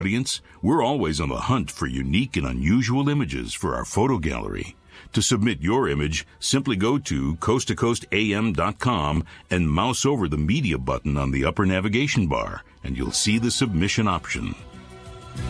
audience, we're always on the hunt for unique and unusual images for our photo gallery. To submit your image, simply go to coasttocoastam.com and mouse over the media button on the upper navigation bar, and you'll see the submission option.